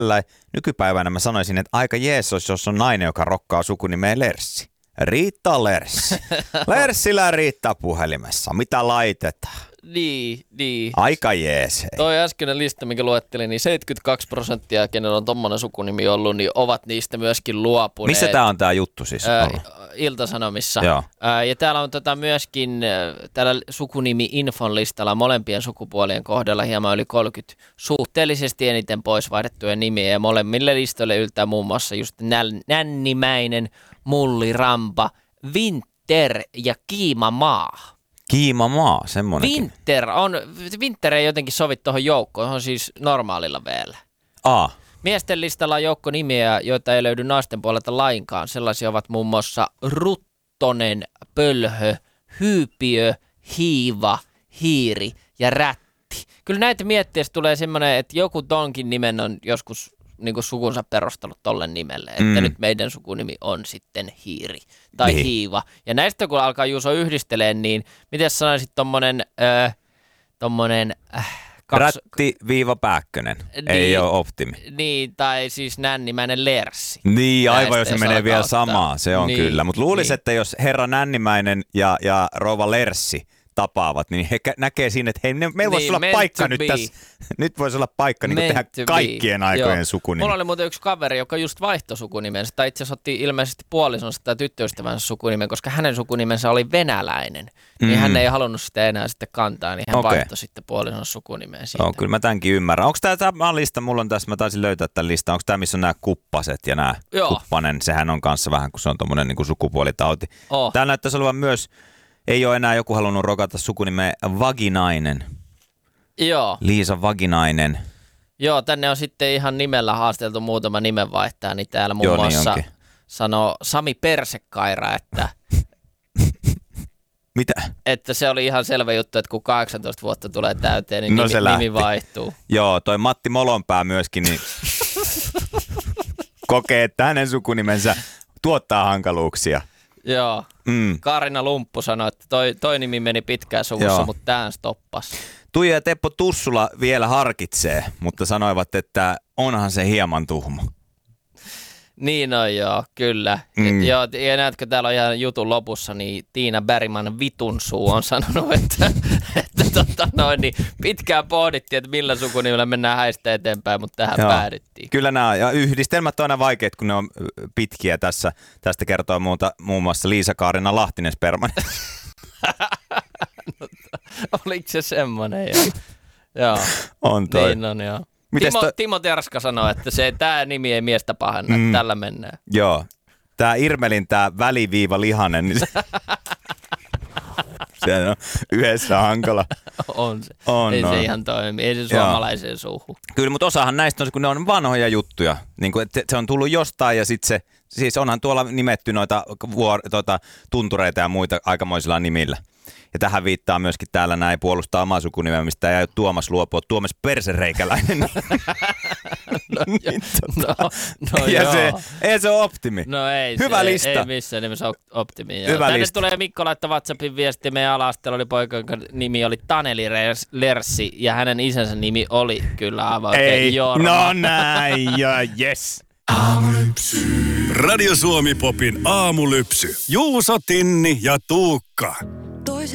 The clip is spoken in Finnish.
nykypäivänä mä sanoisin, että aika jees olisi, jos on nainen, joka rokkaa sukunimeen Lerssi. Riitta Lerssi. Lerssillä Riitta puhelimessa. Mitä laitetaan? Niin. Aika jees. Hei. Toi äskeinen lista, minkä luettelin, niin 72%, kenellä on tommonen sukunimi ollut, niin ovat niistä myöskin luopuneet. Missä tää on tää juttu siis ollut? Ilta-Sanomissa. Joo. Ja täällä on myöskin täällä sukunimi-infon listalla molempien sukupuolien kohdalla hieman yli 30 suhteellisesti eniten pois vaihdettuja nimiä. Ja molemmille listoille yltää muun muassa just Nännimäinen, Mulli Rampa, Winter ja Kiimamaa. Kiimamaa, semmonenkin. Winter ei jotenkin sovi tuohon joukkoon, se on siis normaalilla vielä. Miesten listalla on joukko nimiä, joita ei löydy naisten puolelta lainkaan. Sellaisia ovat muun muassa Ruttonen, Pölhö, Hyypiö, Hiiva, Hiiri ja Rätti. Kyllä näitä miettiessä tulee semmoinen, että joku tonkin nimen on joskus niin kuin sukunsa perustellut tolle nimelle, että nyt meidän sukunimi on sitten Hiiri tai Hiiva. Ja näistä kun alkaa Juuso yhdisteleen, niin miten sanoisit tommonen Rätti-Pääkkönen, ei ole optimi. Niin, tai siis Nännimäinen Lerssi. Niin, aivan jos se menee vielä samaa, se on kyllä. Mutta luulisin, että jos herra Nännimäinen ja rouva Lerssi tapaavat, niin he näkee siinä, että hei, meillä voisi olla paikka nyt tässä. Nyt voisi olla paikka niin tehdä kaikkien aikojen sukunimi. Mulla oli muuten yksi kaveri, joka just vaihtoi sukunimensä, tai itse asiassa otti ilmeisesti puolisonsa tai tyttöystävänsä sukunimen, koska hänen sukunimensä oli venäläinen. Niin hän ei halunnut sitä enää sitten kantaa, niin hän vaihtoi sitten puolison sukunimeen siitä. Joo, kyllä mä tämänkin ymmärrän. Onko tämä lista, mulla on tässä, mä taisin löytää tämän listan, onko tämä, missä on nämä kuppaset ja nämä kuppanen, sehän on kanssa vähän, kun se on tommoinen niin kuin sukupuolitauti. Täällä näyttäisi olevan myös, ei ole enää joku halunnut rokata sukunimeä Vaginainen. Joo. Liisa Vaginainen. Joo, tänne on sitten ihan nimellä haasteltu muutama nimenvaihtaja, niin täällä muun muassa sanoo Sami Persekaira, että mitä? Että se oli ihan selvä juttu, että kun 18 vuotta tulee täyteen, niin nimi vaihtuu. Joo, toi Matti Molonpää myöskin niin kokee, että hänen sukunimensä tuottaa hankaluuksia. Joo. Kaarina Lumppu sanoi, että toi nimi meni pitkään suvussa, mutta tämän stoppasi. Tuija ja Teppo Tussula vielä harkitsee, mutta sanoivat, että onhan se hieman tuhma. Niin on joo, kyllä. Ja näetkö, täällä on ihan jutun lopussa, niin Tiina Bergman Vitunsuu on sanonut, että niin pitkään pohdittiin, että millä sukunimellä mennään häistä eteenpäin, mutta tähän päädyttiin. Kyllä nämä, ja yhdistelmät on aina vaikeat, kun ne on pitkiä tässä. Tästä kertoo muun muassa Liisa-Kaarina Lahtinen-Sperman. Oliko se semmoinen? Joo. On toi. Niin on, joo. Timo Terska sanoi, että tämä nimi ei miestä pahenna, että tällä mennään. Joo. Tämä Irmelin väliviiva lihanen, niin se on yhdessä hankala. On se. Ei se ihan toimi. Ei se suomalaiseen suuhun. Kyllä, mutta osahan näistä on, kun ne on vanhoja juttuja. Niin kuin, että se on tullut jostain ja sitten se, siis onhan tuolla nimetty noita tuntureita ja muita aikamoisilla nimillä. Ja tähän viittaa myöskin täällä näin puolustaa omaa sukunimeä, mistä ei ole Tuomas luopua. Tuomas Persereikäläinen. Ei se ole optimi. No ei. Hyvä lista. Ei missään nimessä optimi. Tänne lista. Tulee Mikko laittaa WhatsAppin viesti meidän ala-asteella oli poika, jonka nimi oli Taneli Lerssi ja hänen isänsä nimi oli kyllä aivan oikein Jorma. No näin ja yes. Aamulypsy. Radio Suomi Popin aamulypsy. Juuso, Tinni ja Tuukka.